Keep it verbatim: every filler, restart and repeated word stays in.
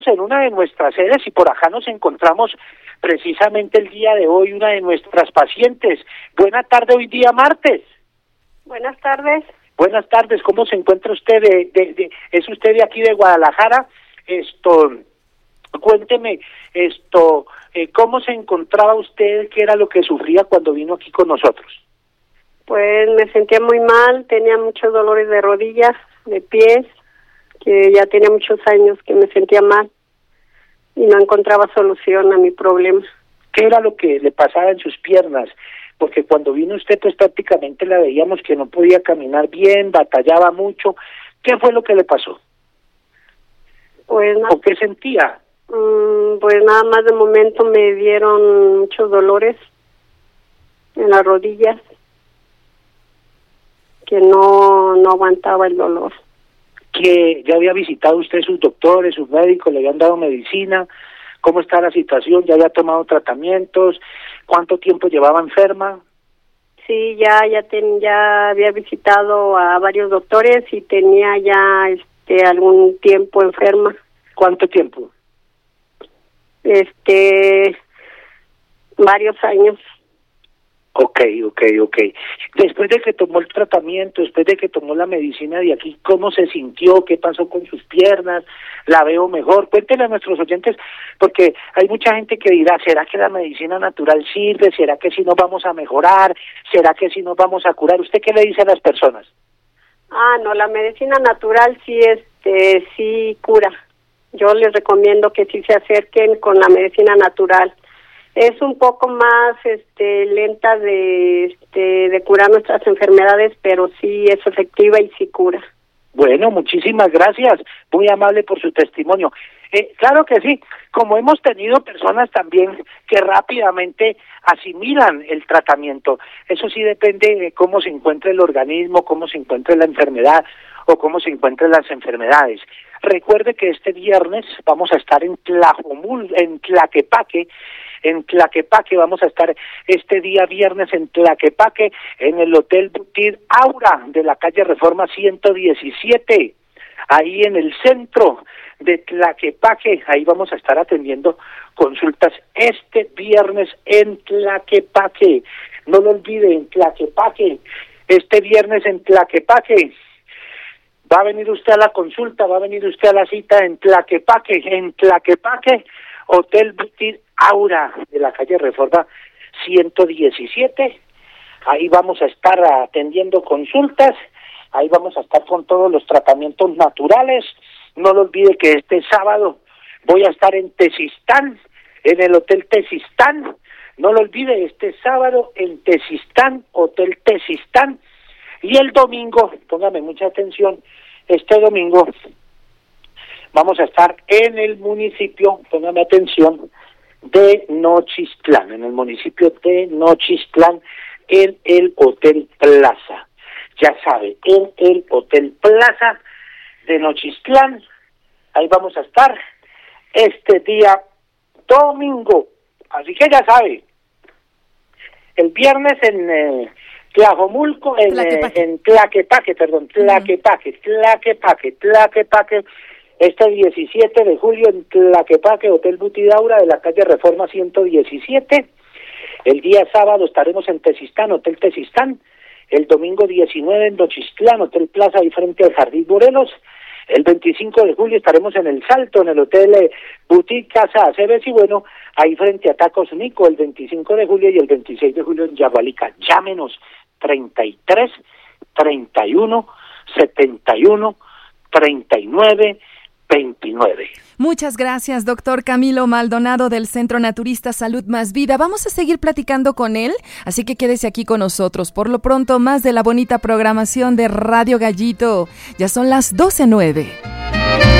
en una de nuestras sedes y por acá nos encontramos precisamente el día de hoy una de nuestras pacientes. Buena tarde hoy día martes. Buenas tardes. Buenas tardes, ¿cómo se encuentra usted? De, de, de, ¿Es usted de aquí de Guadalajara? Esto, cuénteme, esto, eh, ¿cómo se encontraba usted? ¿Qué era lo que sufría cuando vino aquí con nosotros? Pues me sentía muy mal, tenía muchos dolores de rodillas, de pies, que ya tenía muchos años que me sentía mal y no encontraba solución a mi problema. ¿Qué era lo que le pasaba en sus piernas? Porque cuando vino usted, pues prácticamente la veíamos que no podía caminar bien, batallaba mucho. ¿Qué fue lo que le pasó? Pues ¿O qué sentía? Mmm, pues nada más de momento me dieron muchos dolores en las rodillas, que no, no aguantaba el dolor. ¿Que ya había visitado usted sus doctores, sus médicos, le habían dado medicina? ¿Cómo está la situación? ¿Ya había tomado tratamientos? ¿Cuánto tiempo llevaba enferma? Sí, ya ya ten, ya había visitado a varios doctores y tenía ya este algún tiempo enferma. ¿Cuánto tiempo? Este, varios años. Ok, ok, ok. Después de que tomó el tratamiento, después de que tomó la medicina de aquí, ¿cómo se sintió? ¿Qué pasó con sus piernas? ¿La veo mejor? Cuéntenle a nuestros oyentes, porque hay mucha gente que dirá, ¿será que la medicina natural sirve? ¿Será que sí nos vamos a mejorar? ¿Será que sí nos vamos a curar? ¿Usted qué le dice a las personas? Ah, no, la medicina natural sí, este, sí cura. Yo les recomiendo que sí se acerquen con la medicina natural. Es un poco más este lenta de este de curar nuestras enfermedades, pero sí es efectiva y sí cura. Bueno, muchísimas gracias, muy amable por su testimonio. Eh, claro que sí, como hemos tenido personas también que rápidamente asimilan el tratamiento, eso sí depende de cómo se encuentre el organismo, cómo se encuentre la enfermedad o cómo se encuentren las enfermedades. Recuerde que este viernes vamos a estar en Tlajomul, en Tlaquepaque, en Tlaquepaque, vamos a estar este día viernes en Tlaquepaque, en el Hotel Butir Aura de la calle Reforma ciento diecisiete, ahí en el centro de Tlaquepaque, ahí vamos a estar atendiendo consultas este viernes en Tlaquepaque, no lo olvide, en Tlaquepaque, este viernes en Tlaquepaque. Va a venir usted a la consulta, va a venir usted a la cita en Tlaquepaque, en Tlaquepaque, Hotel Butir Aura de la calle Reforma ciento diecisiete. Ahí vamos a estar atendiendo consultas, ahí vamos a estar con todos los tratamientos naturales. No lo olvide que este sábado voy a estar en Tezistán, en el Hotel Tezistán. No lo olvide, este sábado en Tezistán, Hotel Tezistán. Y el domingo, póngame mucha atención, este domingo vamos a estar en el municipio, póngame atención, de Nochistlán, en el municipio de Nochistlán, en el Hotel Plaza. Ya sabe, en el Hotel Plaza de Nochistlán, ahí vamos a estar este día domingo. Así que ya sabe, el viernes en... Eh, Tlajomulco, en, eh, en Tlaquepaque, perdón, Tlaquepaque, Tlaquepaque, Tlaquepaque, este diecisiete de julio en Tlaquepaque, Hotel Butidaura de la calle Reforma ciento diecisiete. El día sábado estaremos en Tezistán, Hotel Tezistán. El domingo diecinueve en Nochistlán, Hotel Plaza, ahí frente al Jardín Morelos. El veinticinco de julio estaremos en El Salto, en el Hotel eh, Boutique Casa Aceves, y bueno, ahí frente a Tacos Nico, el veinticinco de julio y el veintiséis de julio en Yagualica. Llámenos treinta y tres, treinta y uno, setenta y uno, treinta y nueve, veintinueve. Muchas gracias, doctor Camilo Maldonado del Centro Naturista Salud Más Vida. Vamos a seguir platicando con él, así que quédese aquí con nosotros. Por lo pronto, más de la bonita programación de Radio Gallito. Ya son las doce nueve.